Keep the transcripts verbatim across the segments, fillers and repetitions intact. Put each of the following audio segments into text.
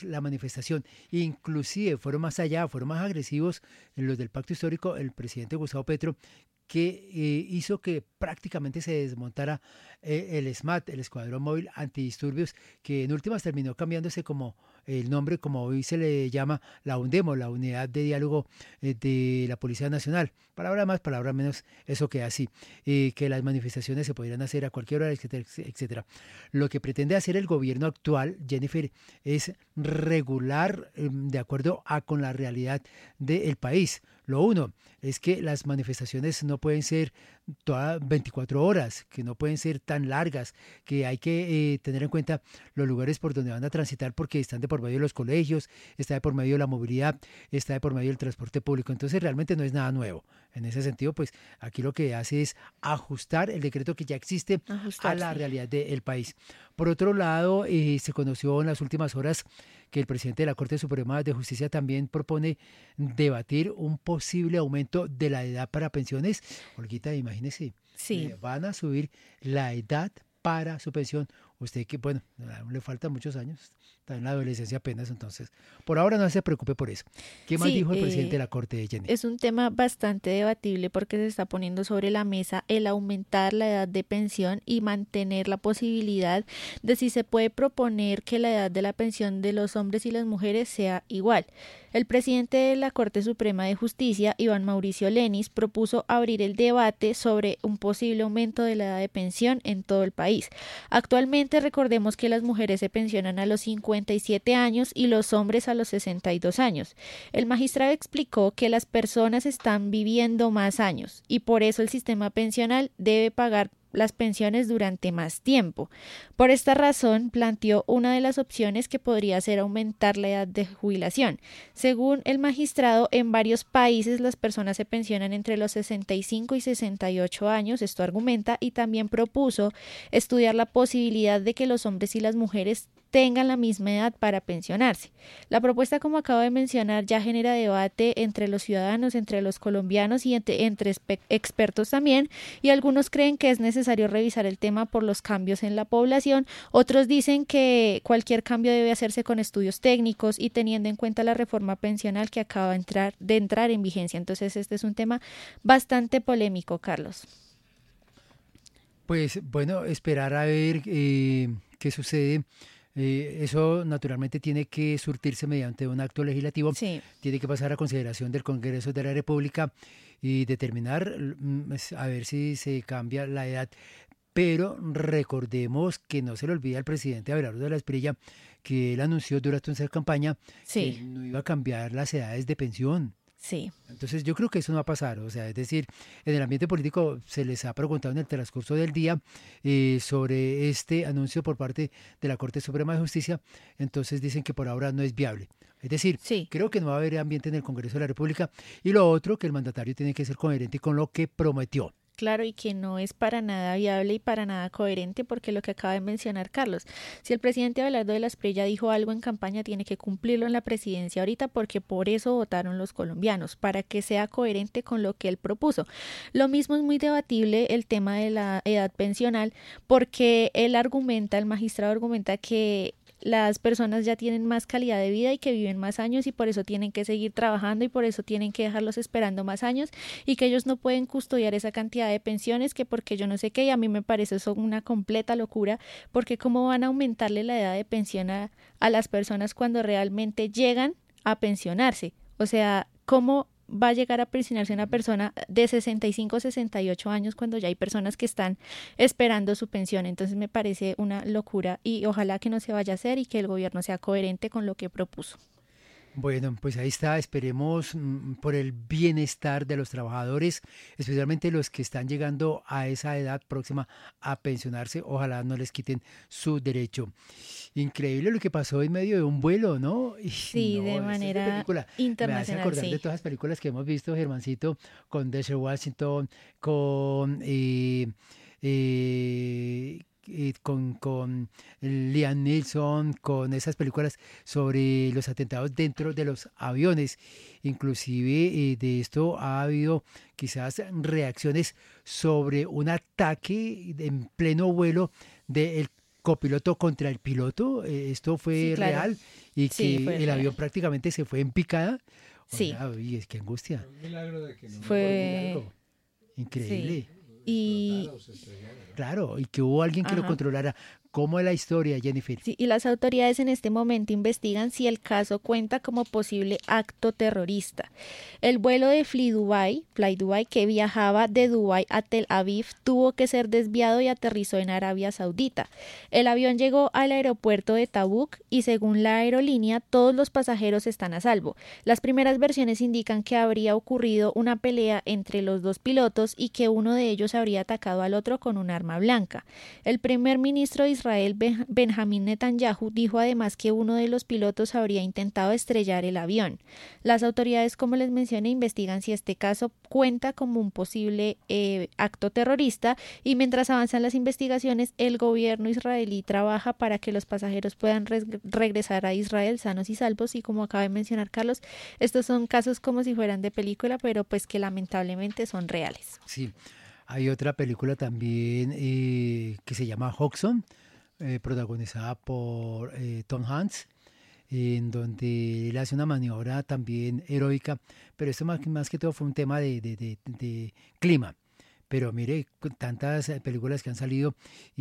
la manifestación. Inclusive fueron más allá, fueron más agresivos los del Pacto Histórico, el presidente Gustavo Petro, que eh, hizo que prácticamente se desmontara eh, el SMAT, el Escuadrón Móvil Antidisturbios, que en últimas terminó cambiándose como el nombre, como hoy se le llama la UNDEMO, la Unidad de Diálogo eh, de la Policía Nacional. Palabra más, palabra menos, eso queda así. Eh, que las manifestaciones se podrían hacer a cualquier hora, etcétera, etcétera. Lo que pretende hacer el gobierno actual, Jennifer, es regular eh, de acuerdo a con la realidad del país. Lo uno es que las manifestaciones no pueden ser todas veinticuatro horas, que no pueden ser tan largas, que hay que eh, tener en cuenta los lugares por donde van a transitar porque están de por medio de los colegios, está de por medio de la movilidad, está de por medio del transporte público. Entonces realmente no es nada nuevo. En ese sentido, pues aquí lo que hace es ajustar el decreto que ya existe a la realidad del país. Por otro lado, eh, se conoció en las últimas horas que el presidente de la Corte Suprema de Justicia también propone debatir un posible aumento de la edad para pensiones. Olguita, imagínese, Sí. le van a subir la edad para su pensión. Usted que, bueno, aún le faltan muchos años, está en la adolescencia apenas, entonces, por ahora no se preocupe por eso. ¿Qué más Sí, dijo el presidente eh, de la Corte, Jenny? es un tema bastante debatible porque se está poniendo sobre la mesa el aumentar la edad de pensión y mantener la posibilidad de si se puede proponer que la edad de la pensión de los hombres y las mujeres sea igual. El presidente de la Corte Suprema de Justicia, Iván Mauricio Lenis, propuso abrir el debate sobre un posible aumento de la edad de pensión en todo el país. Actualmente recordemos que las mujeres se pensionan a los cincuenta y siete años y los hombres a los sesenta y dos años. El magistrado explicó que las personas están viviendo más años y por eso el sistema pensional debe pagar las pensiones durante más tiempo. Por esta razón, planteó una de las opciones que podría ser aumentar la edad de jubilación. Según el magistrado, en varios países las personas se pensionan entre los sesenta y cinco y sesenta y ocho años, esto argumenta, y también propuso estudiar la posibilidad de que los hombres y las mujeres tengan la misma edad para pensionarse. La propuesta, como acabo de mencionar, ya genera debate entre los ciudadanos, entre los colombianos y entre, entre expertos también, y algunos creen que es necesario revisar el tema por los cambios en la población, otros dicen que cualquier cambio debe hacerse con estudios técnicos y teniendo en cuenta la reforma pensional que acaba de entrar, de entrar en vigencia. Entonces este es un tema bastante polémico, Carlos. Pues bueno, esperar a ver eh, qué sucede. Eh, eso naturalmente tiene que surtirse mediante un acto legislativo, Sí. tiene que pasar a consideración del Congreso de la República y determinar mm, a ver si se cambia la edad. Pero recordemos que no se le olvida al presidente Abelardo de la Espriella que él anunció durante una campaña Sí. que no iba a cambiar las edades de pensión. Sí. Entonces yo creo que eso no va a pasar, o sea, es decir, en el ambiente político se les ha preguntado en el transcurso del día eh, sobre este anuncio por parte de la Corte Suprema de Justicia, entonces dicen que por ahora no es viable. Es decir, Sí. creo que no va a haber ambiente en el Congreso de la República y lo otro, que el mandatario tiene que ser coherente con lo que prometió. Claro, y que no es para nada viable y para nada coherente, porque lo que acaba de mencionar Carlos, si el presidente Abelardo de la Espriella dijo algo en campaña, tiene que cumplirlo en la presidencia ahorita, porque por eso votaron los colombianos, para que sea coherente con lo que él propuso. Lo mismo es muy debatible el tema de la edad pensional, porque él argumenta, el magistrado argumenta que las personas ya tienen más calidad de vida y que viven más años y por eso tienen que seguir trabajando y por eso tienen que dejarlos esperando más años y que ellos no pueden custodiar esa cantidad de pensiones, que porque yo no sé qué, y a mí me parece eso una completa locura, porque cómo van a aumentarle la edad de pensión a, a las personas cuando realmente llegan a pensionarse. O sea, ¿cómo va a llegar a pensionarse una persona de sesenta y cinco, sesenta y ocho años cuando ya hay personas que están esperando su pensión? Entonces me parece una locura y ojalá que no se vaya a hacer y que el gobierno sea coherente con lo que propuso. Bueno, pues ahí está, esperemos mm, por el bienestar de los trabajadores, especialmente los que están llegando a esa edad próxima a pensionarse, ojalá no les quiten su derecho. Increíble lo que pasó en medio de un vuelo, ¿no? Y Sí, de no, eso es de manera película. Me hace internacional, acordar de sí. todas las películas que hemos visto, Germancito, con Denzel Washington, con... eh, eh, eh, con, con Liam Neeson, con esas películas sobre los atentados dentro de los aviones. Inclusive eh, de esto ha habido quizás reacciones sobre un ataque en pleno vuelo del copiloto contra el piloto, eh, esto fue Sí, claro. real y Sí, que fue el real. avión prácticamente se fue en picada. O Sí, sea, uy, es que angustia. Un milagro de que no fue... Algo increíble. Sí. Y, explotara o se estrellara, ¿no? Claro, y que hubo alguien que lo ajá. controlara. ¿Cómo es la historia, Jennifer? Sí, y las autoridades en este momento investigan si el caso cuenta como posible acto terrorista. El vuelo de Fly Dubai, Fly Dubai, que viajaba de Dubái a Tel Aviv, tuvo que ser desviado y aterrizó en Arabia Saudita. El avión llegó al aeropuerto de Tabuk y, según la aerolínea, todos los pasajeros están a salvo. Las primeras versiones indican que habría ocurrido una pelea entre los dos pilotos y que uno de ellos habría atacado al otro con un arma blanca. El primer ministro de Israel, Benjamín Netanyahu, dijo además que uno de los pilotos habría intentado estrellar el avión. Las autoridades, como les mencioné, investigan si este caso cuenta como un posible eh, acto terrorista, y mientras avanzan las investigaciones, el gobierno israelí trabaja para que los pasajeros puedan res- regresar a Israel sanos y salvos, y como acaba de mencionar Carlos, estos son casos como si fueran de película, pero pues que lamentablemente son reales. Sí, hay otra película también eh, que se llama Hudson, eh, protagonizada por eh, Tom Hanks, en donde él hace una maniobra también heroica, pero esto más, más que todo fue un tema de, de, de, de clima. Pero mire, con tantas eh, películas que han salido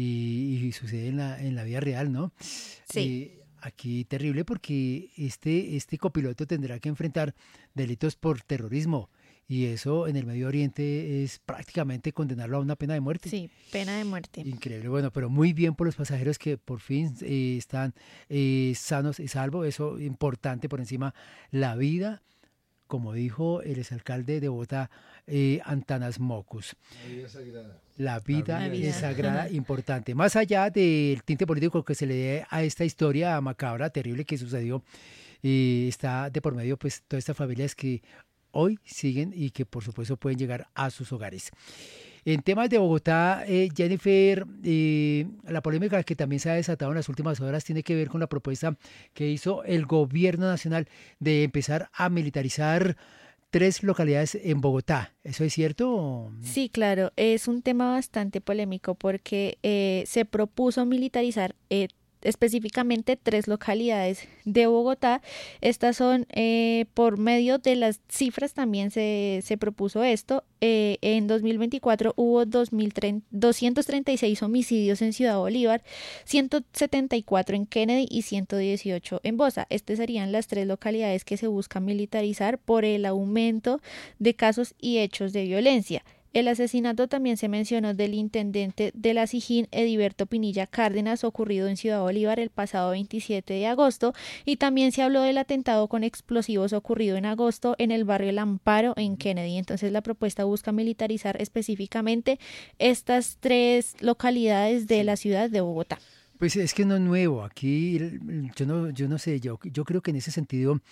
y, y sucede en la, en la vida real, ¿no? Sí. Eh, aquí terrible porque este, este copiloto tendrá que enfrentar delitos por terrorismo. Y eso en el Medio Oriente es prácticamente condenarlo a una pena de muerte. Sí, pena de muerte. Increíble, bueno, pero muy bien por los pasajeros que por fin eh, están eh, sanos y salvos. Eso importante por encima la vida, como dijo el exalcalde de Bogotá, eh, Antanas Mocus. La vida sagrada. La vida, La vida. es sagrada, importante. Más allá del tinte político que se le dé a esta historia macabra, terrible que sucedió, eh, está de por medio pues todas estas familias que hoy siguen y que por supuesto pueden llegar a sus hogares. En temas de Bogotá, eh, Jennifer, eh, la polémica que también se ha desatado en las últimas horas tiene que ver con la propuesta que hizo el gobierno nacional de empezar a militarizar tres localidades en Bogotá. ¿Eso es cierto? Sí, claro, es un tema bastante polémico porque eh, se propuso militarizar eh, específicamente tres localidades de Bogotá. Estas son eh, por medio de las cifras también se, se propuso esto. Eh, en dos mil veinticuatro hubo dos mil doscientos treinta y seis homicidios en Ciudad Bolívar, ciento setenta y cuatro en Kennedy y ciento dieciocho en Bosa. Estas serían las tres localidades que se busca militarizar por el aumento de casos y hechos de violencia. El asesinato también se mencionó del intendente de la Sijín, Ediberto Pinilla Cárdenas, ocurrido en Ciudad Bolívar el pasado veintisiete de agosto, y también se habló del atentado con explosivos ocurrido en agosto en el barrio El Amparo en Kennedy. Entonces la propuesta busca militarizar específicamente estas tres localidades de la ciudad de Bogotá. Pues es que no es nuevo. Aquí yo no, yo no sé, yo, yo creo que en ese sentido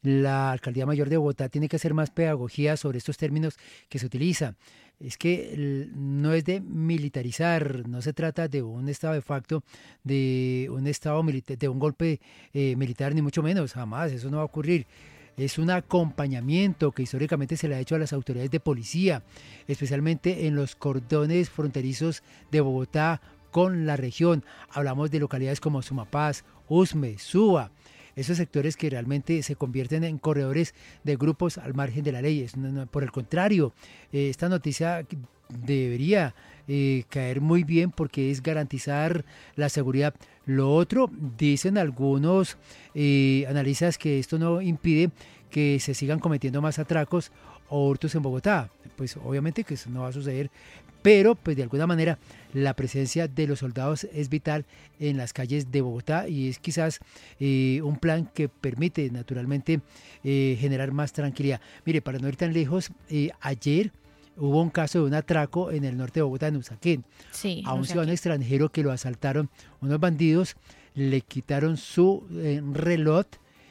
la Alcaldía Mayor de Bogotá tiene que hacer más pedagogía sobre estos términos que se utilizan. Es que el, no es de militarizar, no se trata de un estado de facto, de un estado militar, de un golpe eh, militar, ni mucho menos, jamás, eso no va a ocurrir. Es un acompañamiento que históricamente se le ha hecho a las autoridades de policía, especialmente en los cordones fronterizos de Bogotá con la región. Hablamos de localidades como Sumapaz, Usme, Suba, esos sectores que realmente se convierten en corredores de grupos al margen de la ley. Es, no, no, por el contrario, eh, esta noticia debería eh, caer muy bien porque es garantizar la seguridad. Lo otro, dicen algunos eh, analistas que esto no impide que se sigan cometiendo más atracos o hurtos en Bogotá. Pues obviamente que eso no va a suceder, pero pues de alguna manera la presencia de los soldados es vital en las calles de Bogotá y es quizás eh, un plan que permite naturalmente eh, generar más tranquilidad. Mire, para no ir tan lejos, eh, ayer hubo un caso de un atraco en el norte de Bogotá, en Usaquén, Sí, a un Usaquén. ciudadano extranjero que lo asaltaron unos bandidos, le quitaron su eh, reloj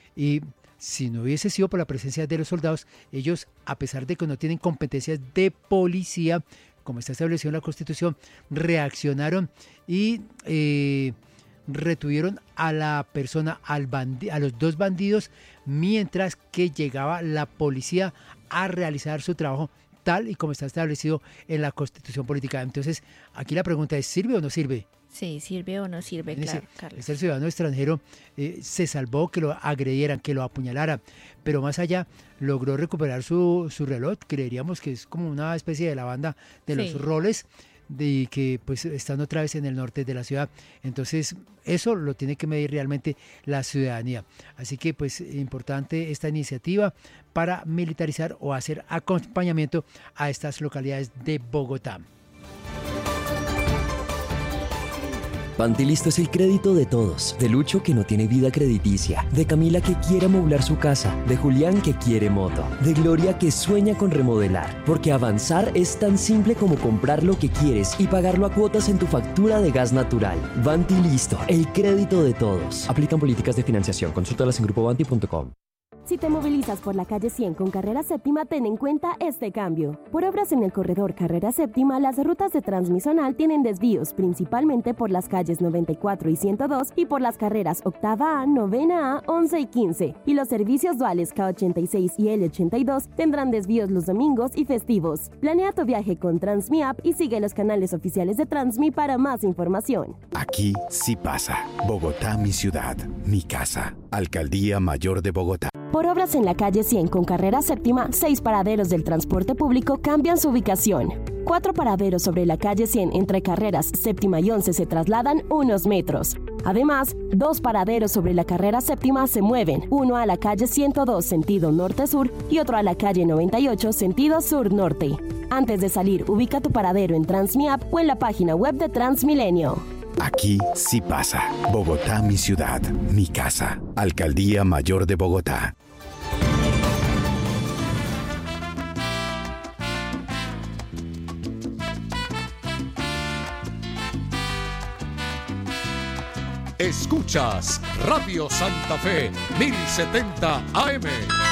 y si no hubiese sido por la presencia de los soldados, ellos, a pesar de que no tienen competencias de policía, como está establecido en la Constitución, reaccionaron y eh, retuvieron a la persona, al bandi- a los dos bandidos, mientras que llegaba la policía a realizar su trabajo tal y como está establecido en la Constitución Política. Entonces, aquí la pregunta es, ¿sirve o no sirve? Sí, sirve o no sirve, claro, Carlos. Este ciudadano extranjero eh, se salvó que lo agredieran, que lo apuñalaran, pero más allá logró recuperar su, su reloj. Creeríamos que es como una especie de la banda de Sí. los roles, de que pues están otra vez en el norte de la ciudad. Entonces eso lo tiene que medir realmente la ciudadanía. Así que pues importante esta iniciativa para militarizar o hacer acompañamiento a estas localidades de Bogotá. Pantilisto es el crédito de todos. De Lucho, que no tiene vida crediticia. De Camila, que quiere amoblar su casa. De Julián, que quiere moto. De Gloria, que sueña con remodelar. Porque avanzar es tan simple como comprar lo que quieres y pagarlo a cuotas en tu factura de gas natural. Pantilisto, el crédito de todos. Aplican políticas de financiación. Consúltalas en grupo banti punto com. Si te movilizas por la calle cien con Carrera Séptima, ten en cuenta este cambio. Por obras en el corredor Carrera Séptima, las rutas de Transmisional tienen desvíos, principalmente por las calles noventa y cuatro y ciento dos y por las carreras Octava A, Novena A, once y quince. Y los servicios duales K ochenta y seis y L ochenta y dos tendrán desvíos los domingos y festivos. Planea tu viaje con Transmi App y sigue los canales oficiales de Transmi para más información. Aquí sí pasa. Bogotá, mi ciudad, mi casa. Alcaldía Mayor de Bogotá. Por obras en la calle cien con Carrera Séptima, seis paraderos del transporte público cambian su ubicación. Cuatro paraderos sobre la calle cien entre carreras Séptima y once se trasladan unos metros. Además, dos paraderos sobre la carrera Séptima se mueven, uno a la calle ciento dos sentido norte-sur y otro a la calle noventa y ocho sentido sur-norte. Antes de salir, ubica tu paradero en Transmi App o en la página web de Transmilenio. Aquí sí pasa. Bogotá, mi ciudad, mi casa. Alcaldía Mayor de Bogotá. Escuchas Radio Santa Fe mil setenta A M.